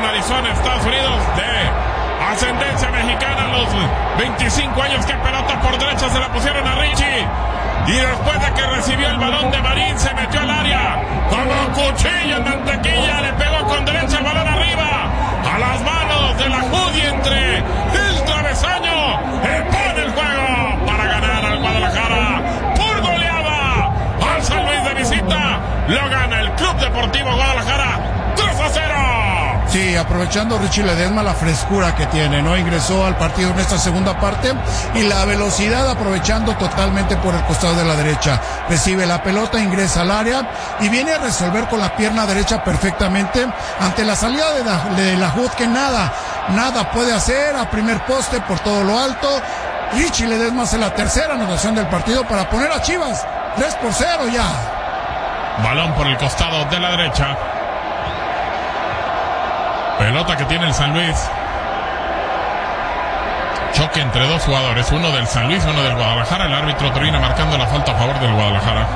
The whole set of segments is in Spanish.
en Arizona, Estados Unidos, de ascendencia mexicana. A los 25 años, que pelota por derecha se la pusieron a Richie. Y después de que recibió el balón de Marín, se metió al área como cuchillo en mantequilla, le pegó con derecha el balón arriba, a las manos de la Judy entre el travesaño, pone el juego para ganar al Guadalajara por goleada al San Luis de visita. Lo gana el Club Deportivo Guadalajara 3-0. Sí, aprovechando Richie Ledesma la frescura que tiene, ¿no? Ingresó al partido en esta segunda parte y la velocidad, aprovechando totalmente por el costado de la derecha. Recibe la pelota, ingresa al área y viene a resolver con la pierna derecha perfectamente ante la salida de la Hood, que nada puede hacer a primer poste por todo lo alto. Richie Ledesma hace la tercera anotación del partido para poner a Chivas 3-0 ya. Balón por el costado de la derecha. Pelota que tiene el San Luis. Choque entre dos jugadores, uno del San Luis, uno del Guadalajara. El árbitro termina marcando la falta a favor del Guadalajara.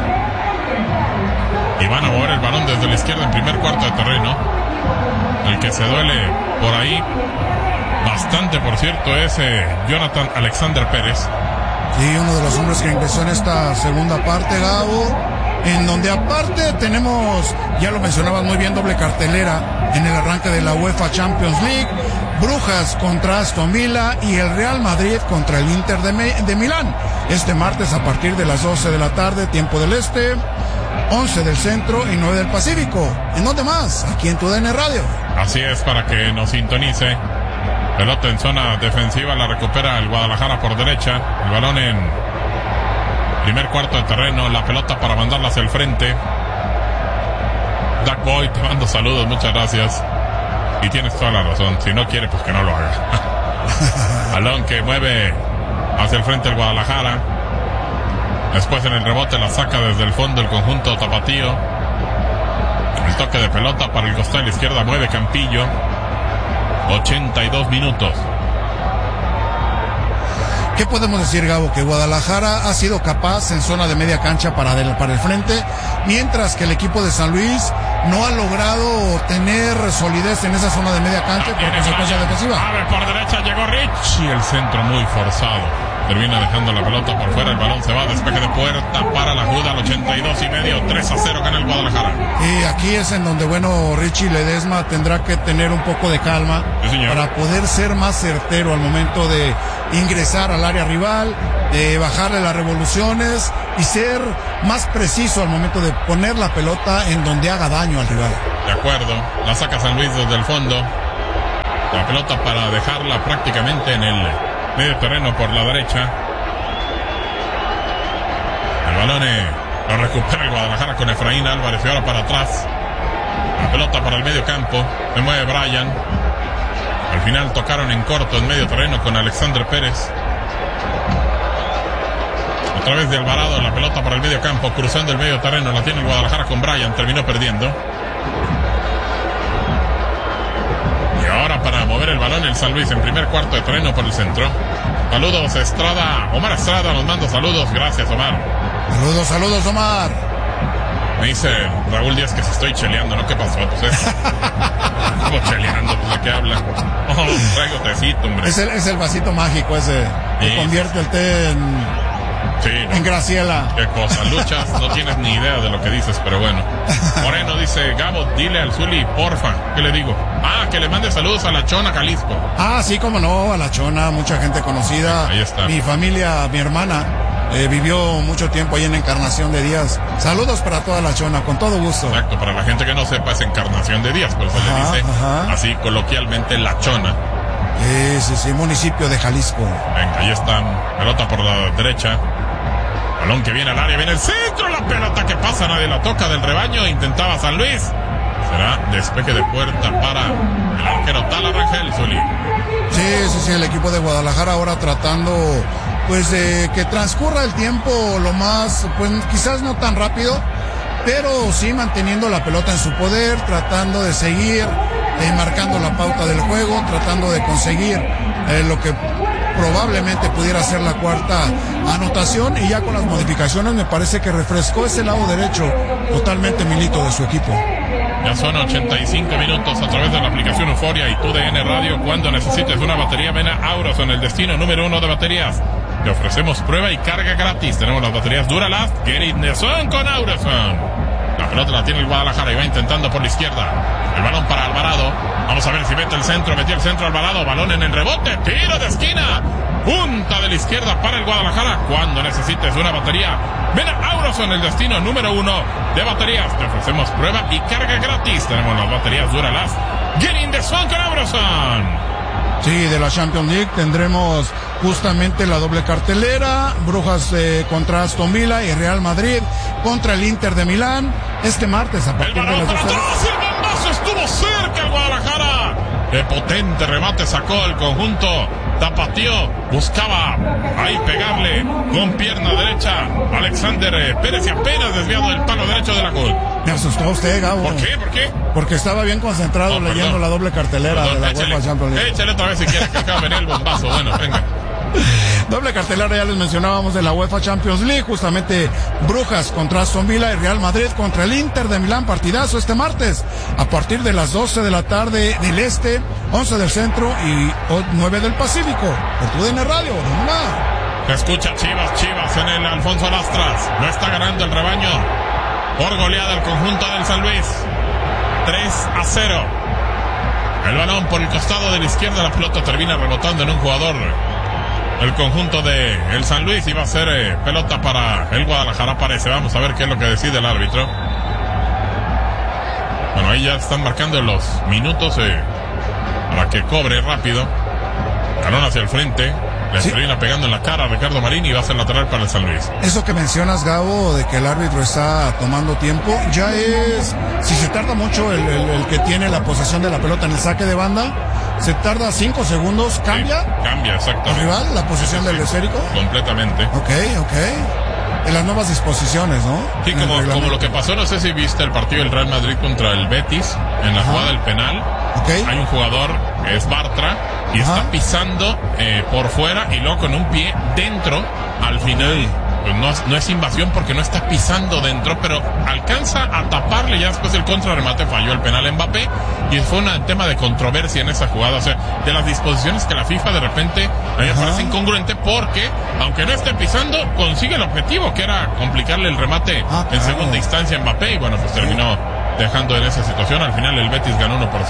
Y van a mover el balón desde la izquierda en primer cuarto de terreno. El que se duele por ahí bastante, por cierto, es Jonathan Alexander Pérez. Sí, uno de los hombres que ingresó en esta segunda parte, Gabo, en donde aparte tenemos, ya lo mencionabas muy bien, doble cartelera en el arranque de la UEFA Champions League. Brujas contra Aston Villa y el Real Madrid contra el Inter de Milán. Este martes a partir de las 12 de la tarde, tiempo del este, 11 del centro y 9 del Pacífico. ¿En dónde más? Aquí en tu DN Radio. Así es, para que nos sintonice. Pelota en zona defensiva, la recupera el Guadalajara por derecha. El balón en primer cuarto de terreno, la pelota para mandarla hacia el frente. Duck Boy, te mando saludos, muchas gracias. Y tienes toda la razón, si no quiere, pues que no lo haga. Balón que mueve hacia el frente el Guadalajara. Después en el rebote la saca desde el fondo el conjunto tapatío. El toque de pelota para el costado de la izquierda, mueve Campillo. 82 minutos. ¿Qué podemos decir, Gabo? Que Guadalajara ha sido capaz en zona de media cancha para el frente, mientras que el equipo de San Luis no ha logrado tener solidez en esa zona de media cancha por consecuencia defensiva. Abre por derecha, llegó Rich y el centro muy forzado. Termina dejando la pelota por fuera, el balón se va, despeje de puerta para la Juda al 82 y medio, 3-0 gana el Guadalajara. Y aquí es en donde, bueno, Richie Ledesma tendrá que tener un poco de calma, sí, para poder ser más certero al momento de ingresar al área rival, de bajarle las revoluciones y ser más preciso al momento de poner la pelota en donde haga daño al rival. De acuerdo, la saca San Luis desde el fondo, la pelota para dejarla prácticamente en el medio terreno por la derecha. El balón lo recupera el Guadalajara con Efraín Álvarez y ahora para atrás. La pelota para el medio campo, se mueve Brian. Al final tocaron en corto en medio terreno con Alexander Pérez. A través de Alvarado, la pelota para el medio campo, cruzando el medio terreno, la tiene el Guadalajara con Brian, terminó perdiendo. Y ahora para mover el balón el San Luis en primer cuarto de terreno por el centro. Saludos Estrada, Omar Estrada nos manda saludos, gracias Omar. Saludos Omar. Me dice Raúl Díaz que se estoy cheleando, ¿no? ¿Qué pasó? Pues es como cheleando, pues ¿de qué habla? Oh, traigo tecito, hombre. Es el vasito mágico ese, que convierte el té en Graciela. Qué cosa, Luchas, no tienes ni idea de lo que dices, pero bueno. Moreno dice, Gabo, dile al Zuli, porfa, ¿qué le digo? Que le mande saludos a La Chona, Jalisco. Sí, como no, a La Chona, mucha gente conocida. Ahí está. Mi familia, mi hermana, vivió mucho tiempo ahí en Encarnación de Díaz. Saludos para toda La Chona, con todo gusto. Exacto, para la gente que no sepa, es Encarnación de Díaz, por eso le dice así coloquialmente La Chona. Sí, municipio de Jalisco. Venga, ahí está, pelota por la derecha. Balón que viene al área, viene el centro, la pelota que pasa, nadie la toca del rebaño, intentaba San Luis. Será despeje de puerta para el arquero Tala Rangel, Zuli. Sí, el equipo de Guadalajara ahora tratando pues de que transcurra el tiempo lo más, pues quizás no tan rápido, pero sí manteniendo la pelota en su poder, tratando de seguir marcando la pauta del juego, tratando de conseguir lo que probablemente pudiera ser la cuarta anotación, y ya con las modificaciones me parece que refrescó ese lado derecho totalmente Milito de su equipo. Ya son 85 minutos a través de la aplicación Euforia y TUDN Radio. Cuando necesites una batería, ven a Auroson, el destino número 1 de baterías. Te ofrecemos prueba y carga gratis. Tenemos las baterías Duralast, Get in the Zone con Auroson. La pelota la tiene el Guadalajara y va intentando por la izquierda. El balón para Alvarado. Vamos a ver si mete el centro. Metió el centro Alvarado. Balón en el rebote. Tiro de esquina. Punta de la izquierda para el Guadalajara. Cuando necesites una batería, ven a Auroson, el destino número 1 de baterías. Te ofrecemos prueba y carga gratis. Tenemos las baterías Duralast, Get in the Zone con Auroson. Sí, de la Champions League tendremos justamente la doble cartelera, Brujas contra Aston Villa y Real Madrid contra el Inter de Milán, este martes a partir de las 12. El bombazo estuvo cerca el Guadalajara. De potente remate sacó el conjunto tapatío, buscaba ahí pegarle con pierna derecha Alexander Pérez y apenas desviado del palo derecho de la Cruz. Me asustó usted, Gabo. ¿Por qué? Porque estaba bien concentrado leyendo la doble cartelera de la UEFA Champions League. Échale otra vez si quiere, que acaba de venir el bombazo. Bueno, venga. Doble cartelera, ya les mencionábamos, de la UEFA Champions League, justamente Brujas contra Aston Villa y Real Madrid contra el Inter de Milán, partidazo este martes, a partir de las 12 de la tarde del Este, 11 del Centro y 9 del Pacífico, por TUDN Radio, Se escucha Chivas en el Alfonso Lastras, no está ganando el rebaño, por goleada el conjunto del San Luis, 3-0, el balón por el costado de la izquierda, la pelota termina rebotando en un jugador. El conjunto de el San Luis iba a ser pelota para el Guadalajara, parece. Vamos a ver qué es lo que decide el árbitro. Bueno, ahí ya están marcando los minutos para que cobre rápido. Balón hacia el frente. Le termina pegando en la cara a Ricardo Marín y va a ser lateral para el San Luis. Eso que mencionas, Gabo, de que el árbitro está tomando tiempo, ya es, si se tarda mucho el que tiene la posesión de la pelota en el saque de banda, se tarda 5 segundos, ¿cambia? Sí, cambia, exactamente. ¿Rival, la posición del esférico? Completamente. Ok. De las nuevas disposiciones, ¿no? Sí, como lo que pasó, no sé si viste el partido del Real Madrid contra el Betis, en la jugada del penal. Okay. Hay un jugador, es Bartra, y está pisando por fuera y luego con un pie dentro, al final. Pues no es invasión porque no está pisando dentro, pero alcanza a taparle. Ya después el contrarremate falló el penal Mbappé y fue un tema de controversia en esa jugada. O sea, de las disposiciones que la FIFA de repente a mí me parece incongruente, porque aunque no esté pisando, consigue el objetivo, que era complicarle el remate en segunda instancia a Mbappé, y bueno, pues terminó dejando en esa situación. Al final el Betis ganó 1-0.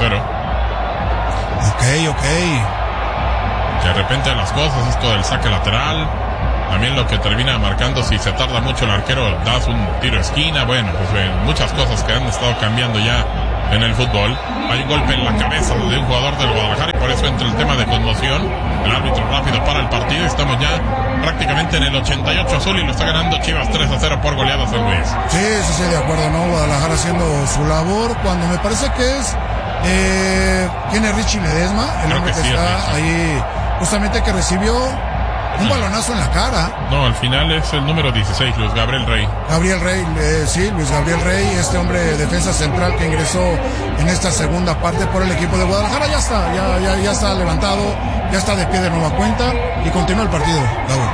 Ok. De repente las cosas, esto del saque lateral, también lo que termina marcando, si se tarda mucho el arquero, das un tiro a esquina. Bueno, pues muchas cosas que han estado cambiando ya en el fútbol. Hay un golpe en la cabeza de un jugador del Guadalajara y por eso entra el tema de conmoción. El árbitro rápido para el partido. Estamos ya prácticamente en el 88 azul y lo está ganando Chivas 3-0 por goleada San Luis. Sí, de acuerdo, ¿no? Guadalajara haciendo su labor cuando me parece que es ¿quién es Richie Ledesma? El hombre que está ahí, justamente, que recibió un balonazo en la cara. No, al final es el número 16, Luis Gabriel Rey. Luis Gabriel Rey, este hombre de defensa central que ingresó en esta segunda parte por el equipo de Guadalajara. Ya está levantado, ya está de pie de nueva cuenta y continúa el partido. Gabo.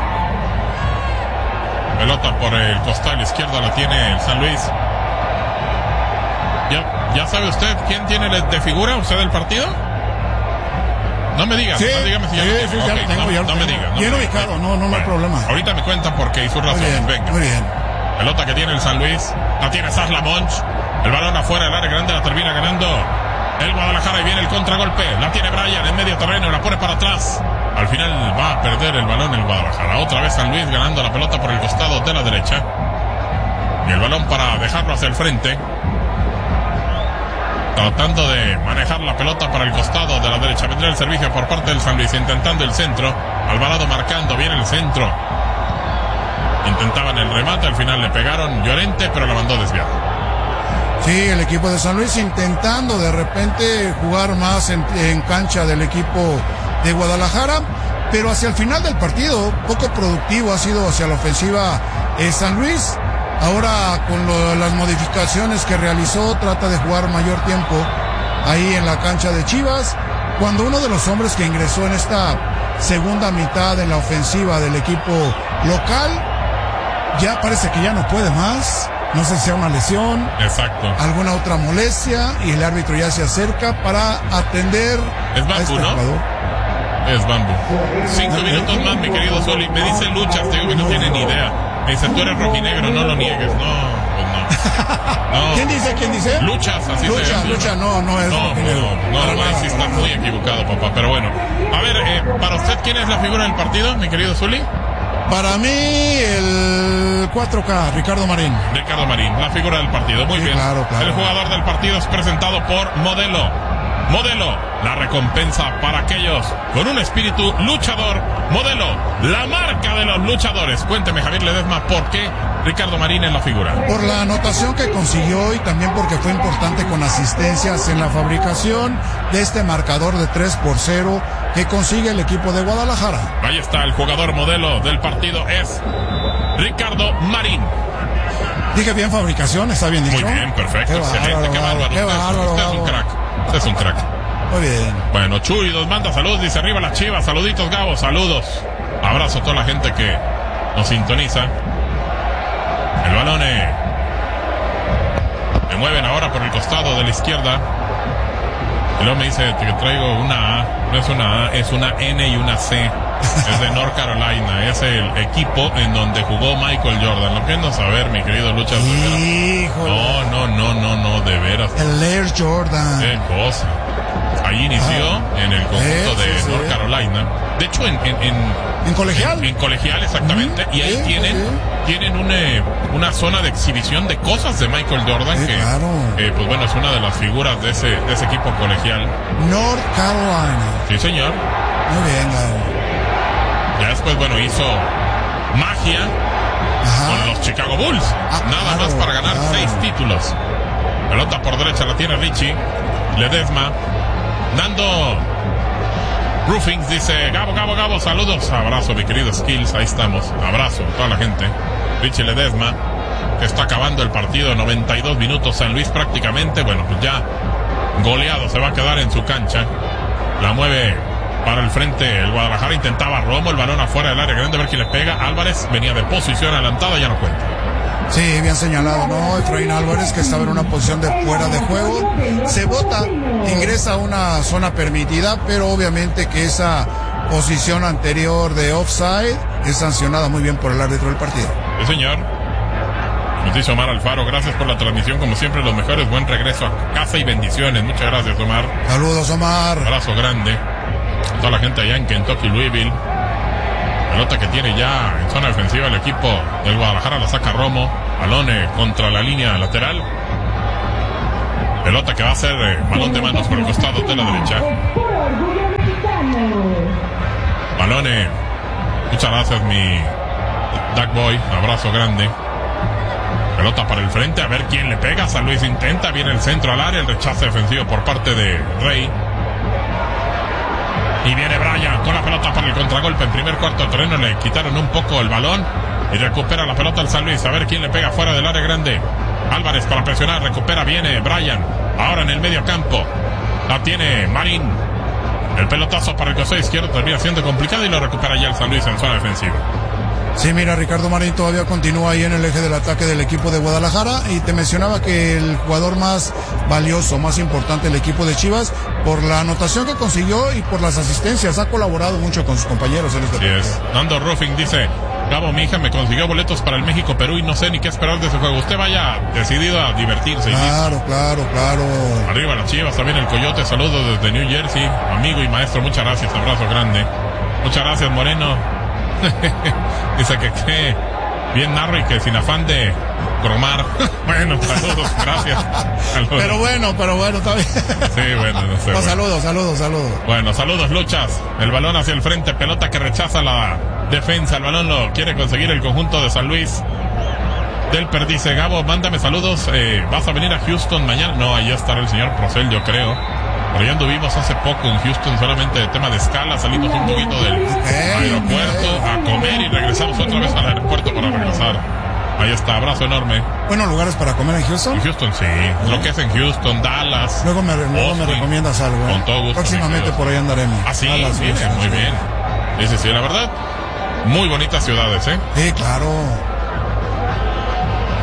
Pelota por el costado izquierdo la tiene el San Luis. ¿Ya sabe usted quién tiene de figura usted del partido? No me diga, dígame si ya lo tiene. Ya lo tengo. No me diga. Bien ubicado, no hay problema. Ahorita me cuentan porque hizo razón. Venga. Muy bien. Pelota que tiene el San Luis, la tiene Sasla Monch. El balón afuera del área grande, la termina ganando el Guadalajara y viene el contragolpe. La tiene Brian en medio terreno, la pone para atrás. Al final va a perder el balón el Guadalajara. Otra vez San Luis ganando la pelota por el costado de la derecha. Y el balón para dejarlo hacia el frente. Tratando de manejar la pelota para el costado de la derecha. Vendrá el servicio por parte del San Luis, intentando el centro. Alvarado marcando bien el centro. Intentaban el remate, al final le pegaron Llorente, pero la mandó desviado. Sí, el equipo de San Luis intentando de repente jugar más en cancha del equipo de Guadalajara, pero hacia el final del partido, poco productivo ha sido hacia la ofensiva San Luis. Ahora con las modificaciones que realizó, trata de jugar mayor tiempo ahí en la cancha de Chivas, cuando uno de los hombres que ingresó en esta segunda mitad de la ofensiva del equipo local ya parece que ya no puede más, No sé si sea una lesión. Exacto. Alguna otra molestia y el árbitro ya se acerca para atender es Bambu, a este jugador. Es Bambu. 5 minutos más, mi querido Zuli. Me dice Luchas, te digo que no tiene ni idea. Me dice, tú eres rojinegro, no lo niegues. No, pues no. ¿Quién dice? Luchas, así se llama. Lucha, no es rojinegro. No, ahí sí estás muy equivocado, papá. Pero bueno. A ver, para usted, ¿quién es la figura del partido, mi querido Zuli? Para mí, el 4K, Ricardo Marín. Ricardo Marín, la figura del partido. Muy bien. Claro. El jugador del partido es presentado por Modelo. Modelo, la recompensa para aquellos con un espíritu luchador. Modelo, la marca de los luchadores. Cuénteme, Javier Ledesma, ¿por qué Ricardo Marín es la figura? Por la anotación que consiguió y también porque fue importante con asistencias en la fabricación de este marcador de 3-0 que consigue el equipo de Guadalajara. Ahí está, el jugador modelo del partido es Ricardo Marín. Dije bien fabricación, está bien dicho. Muy bien, perfecto, excelente, qué bárbaro. Usted es un crack. Usted es un crack. Muy bien. Bueno, Chuy nos manda saludos, dice arriba las Chivas, saluditos Gabo, saludos. Abrazo a toda la gente que nos sintoniza. El balón me mueven ahora por el costado de la izquierda. Y luego me dice que traigo una A, no es una A, es una N y una C. Es de North Carolina, es el equipo en donde jugó Michael Jordan. Lo que no saber, mi querido Lucha. Híjole. No, de veras. El Air Jordan. Qué cosa. Ahí inició en el conjunto de North Carolina. De hecho, ¿En colegial? En colegial, exactamente. Y ahí tienen una zona de exhibición de cosas de Michael Jordan. Que, claro. Pues bueno, es una de las figuras de ese equipo colegial. North Carolina. Sí, señor. Muy bien, Gabo. Ya después, bueno, hizo magia con los Chicago Bulls. Nada más para ganar 6 títulos. Pelota por derecha la tiene Richie Ledesma. Dando Roofings, dice Gabo, saludos. Abrazo, mi querido Skills, ahí estamos. Abrazo a toda la gente. Richie Ledesma, que está acabando el partido, 92 minutos. San Luis prácticamente, bueno, pues ya goleado, se va a quedar en su cancha. La mueve para el frente el Guadalajara, intentaba Romo, el balón afuera del área grande, a ver quién le pega. Álvarez venía de posición adelantada, ya no cuenta. Sí, bien señalado, ¿no? Efraín Álvarez, que estaba en una posición de fuera de juego, se bota, ingresa a una zona permitida, pero obviamente que esa posición anterior de offside es sancionada muy bien por el árbitro del partido. Sí, señor. Nos dice Omar Alfaro, gracias por la transmisión, como siempre los mejores, buen regreso a casa y bendiciones. Muchas gracias, Omar. Saludos, Omar. Abrazo grande a toda la gente allá en Kentucky, Louisville. Pelota que tiene ya en zona defensiva el equipo del Guadalajara, la saca Romo. Balón contra la línea lateral. Pelota que va a ser balón de manos por el costado de la derecha. Balón, muchas gracias mi Duck Boy, abrazo grande. Pelota para el frente, a ver quién le pega. San Luis intenta, viene el centro al área, el rechazo defensivo por parte de Rey. Y viene Brian con la pelota para el contragolpe. En primer cuarto de terreno le quitaron un poco el balón y recupera la pelota el San Luis. A ver quién le pega fuera del área grande. Álvarez para presionar, recupera, viene Brian. Ahora en el medio campo la tiene Marín. El pelotazo para el costado izquierdo termina siendo complicado y lo recupera ya el San Luis en zona defensiva. Sí, mira, Ricardo Marín todavía continúa ahí en el eje del ataque del equipo de Guadalajara, y te mencionaba que el jugador más valioso, más importante del equipo de Chivas, por la anotación que consiguió y por las asistencias, ha colaborado mucho con sus compañeros en este partido. Así es. Nando Ruffing dice, Gabo, mi hija me consiguió boletos para el México-Perú y no sé ni qué esperar de ese juego. Usted vaya decidido a divertirse. Claro. Arriba las Chivas, también el Coyote, saludos desde New Jersey, amigo y maestro, muchas gracias, abrazo grande. Muchas gracias, Moreno. Dice que bien narro y que sin afán de cromar. Bueno, saludos, gracias. Saludos. Pero bueno, está bien. Sí, bueno, no sé. No, bueno. Saludos. Bueno, saludos, Luchas. El balón hacia el frente, pelota que rechaza la defensa. El balón lo quiere conseguir el conjunto de San Luis. Delper dice, Gabo, mándame saludos. ¿Vas a venir a Houston mañana? No, ahí estará el señor Procel, yo creo. Pero ya anduvimos hace poco en Houston, solamente de tema de escala, salimos un poquito del aeropuerto a comer y regresamos otra vez al aeropuerto para regresar. Ahí está, abrazo enorme. Buenos lugares para comer en Houston. En Houston, sí. Lo que es en Houston, Dallas. Luego me recomiendas algo. Con todo gusto. Próximamente por ahí andaremos. Ah, sí, Dallas, muy bien. Sí, la verdad, muy bonitas ciudades, ¿eh? Sí, claro.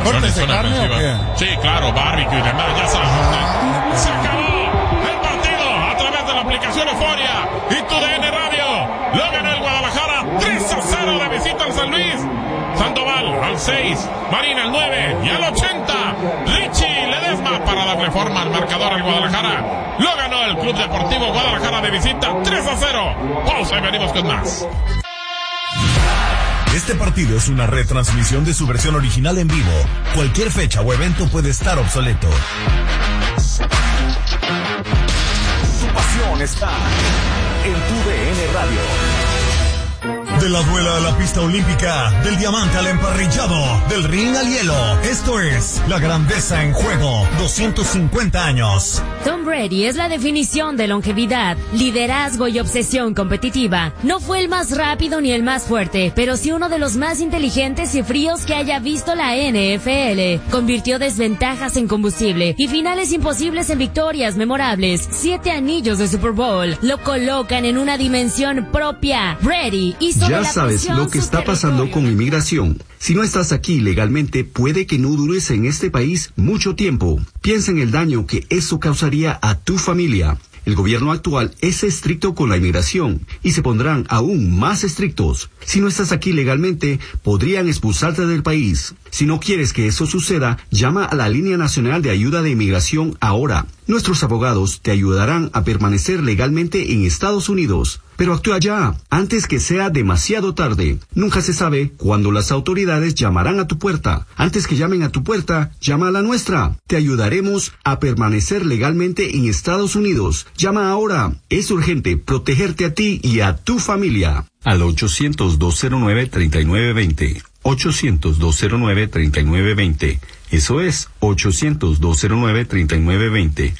¿Cortes de carne o qué? Sí, claro, barbecue y demás, ya sabes. Se acabó el partido a través de la aplicación Euforia y tu DN Radio. Lo ganó el Guadalajara 3-0 de visita al San Luis. Sandoval al 6, Marín al 9 y al 80. Richie Ledesma para darle forma al marcador al Guadalajara. Lo ganó el Club Deportivo Guadalajara de visita 3-0. Pausa y venimos con más. Este partido es una retransmisión de su versión original en vivo. Cualquier fecha o evento puede estar obsoleto. Tu pasión está en tu DN Radio. De la duela a la pista olímpica, del diamante al emparrillado, del ring al hielo. Esto es La Grandeza en Juego, 250 años. Tom Brady es la definición de longevidad, liderazgo y obsesión competitiva. No fue el más rápido ni el más fuerte, pero sí uno de los más inteligentes y fríos que haya visto la NFL. Convirtió desventajas en combustible y finales imposibles en victorias memorables. 7 anillos de Super Bowl lo colocan en una dimensión propia. Brady hizo Ya sabes lo que está pasando con inmigración. Si no estás aquí legalmente, puede que no dures en este país mucho tiempo. Piensa en el daño que eso causaría a tu familia. El gobierno actual es estricto con la inmigración y se pondrán aún más estrictos. Si no estás aquí legalmente, podrían expulsarte del país. Si no quieres que eso suceda, llama a la Línea Nacional de Ayuda de Inmigración ahora. Nuestros abogados te ayudarán a permanecer legalmente en Estados Unidos. Pero actúa ya, antes que sea demasiado tarde. Nunca se sabe cuándo las autoridades llamarán a tu puerta. Antes que llamen a tu puerta, llama a la nuestra. Te ayudaremos a permanecer legalmente en Estados Unidos. Llama ahora. Es urgente protegerte a ti y a tu familia. Al 800-209-3920. 800-209-3920. Eso es 800-209-3920.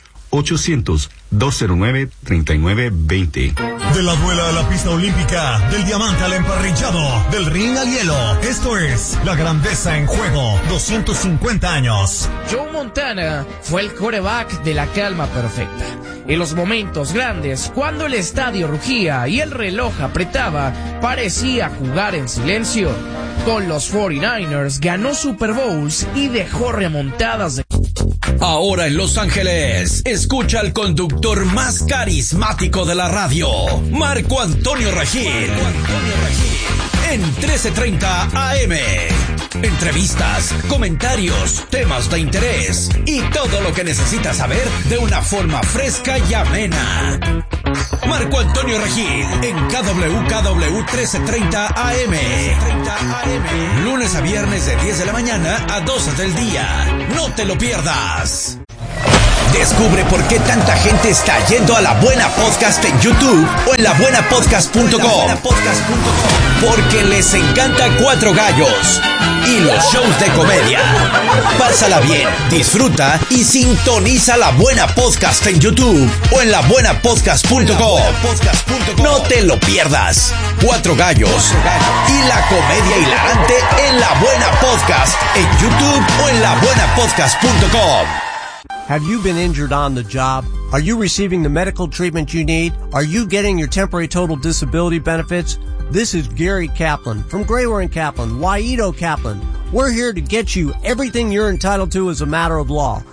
800-209-3920. De la duela a la pista olímpica, del diamante al emparrillado, del ring al hielo. Esto es La Grandeza en Juego, 250 años. Joe Montana fue el quarterback de la calma perfecta. En los momentos grandes, cuando el estadio rugía y el reloj apretaba, parecía jugar en silencio. Con los 49ers ganó Super Bowls y dejó remontadas de... Ahora en Los Ángeles, escucha al conductor más carismático de la radio, Marco Antonio Regil. En 1330 AM. Entrevistas, comentarios, temas de interés y todo lo que necesitas saber de una forma fresca y amena. Marco Antonio Regil en KWKW 1330 AM. Lunes a viernes de 10 de la mañana a 12 del día. No te lo pierdas. Descubre por qué tanta gente está yendo a La Buena Podcast en YouTube o en labuenapodcast.com. Porque les encanta Cuatro Gallos y los shows de comedia. Pásala bien, disfruta y sintoniza La Buena Podcast en YouTube o en labuenapodcast.com. No te lo pierdas. Cuatro Gallos y la comedia hilarante en La Buena Podcast en YouTube o en labuenapodcast.com. Have you been injured on the job? Are you receiving the medical treatment you need? Are you getting your temporary total disability benefits? This is Gary Kaplan from Grayware & Kaplan, Waito Kaplan. We're here to get you everything you're entitled to as a matter of law.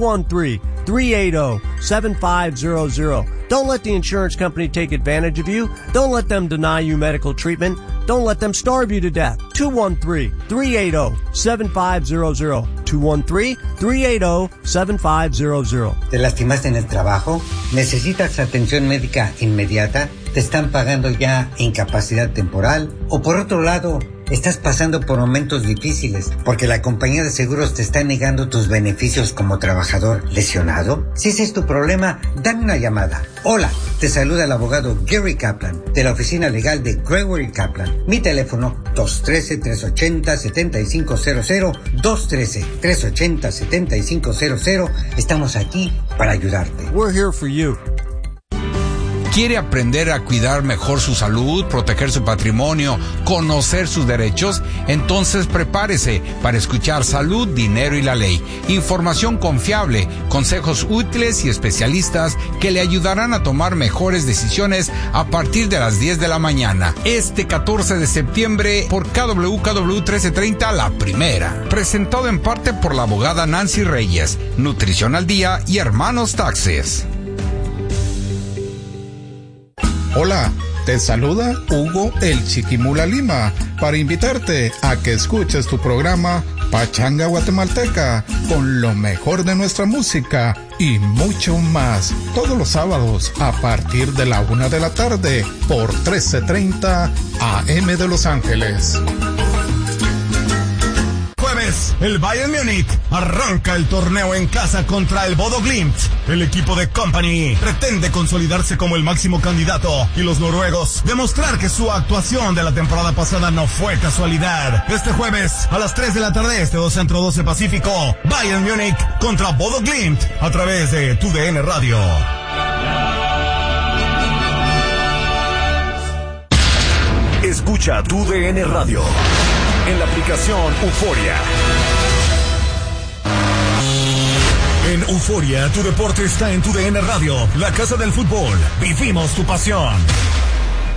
213-380-7500. Don't let the insurance company take advantage of you. Don't let them deny you medical treatment. Don't let them starve you to death. 213-380-7500. 213-380-7500. ¿Te lastimaste en el trabajo? ¿Necesitas atención médica inmediata? ¿Te están pagando ya incapacidad temporal? O por otro lado, ¿estás pasando por momentos difíciles porque la compañía de seguros te está negando tus beneficios como trabajador lesionado? Si ese es tu problema, dame una llamada. Hola, te saluda el abogado Gary Kaplan de la oficina legal de Grayware & Kaplan. Mi teléfono 213-380-7500, 213-380-7500. Estamos aquí para ayudarte. We're here for you. ¿Quiere aprender a cuidar mejor su salud, proteger su patrimonio, conocer sus derechos? Entonces prepárese para escuchar Salud, Dinero y la Ley. Información confiable, consejos útiles y especialistas que le ayudarán a tomar mejores decisiones a partir de las 10 de la mañana. Este 14 de septiembre por KWKW 1330 La Primera. Presentado en parte por la abogada Nancy Reyes, Nutrición al Día y Hermanos Taxes. Hola, te saluda Hugo el Chiquimula Lima para invitarte a que escuches tu programa Pachanga Guatemalteca con lo mejor de nuestra música y mucho más todos los sábados a partir de la 1 de la tarde por 1330 AM de Los Ángeles. El Bayern Múnich arranca el torneo en casa contra el Bodo Glimt. El equipo de Company pretende consolidarse como el máximo candidato y los noruegos demostrar que su actuación de la temporada pasada no fue casualidad. Este jueves a las 3 de la tarde, Centro 12 Pacífico, Bayern Múnich contra Bodo Glimt a través de TUDN Radio. Escucha TUDN Radio en la aplicación Euforia. En Euforia, tu deporte está en TUDN Radio, la casa del fútbol. Vivimos tu pasión.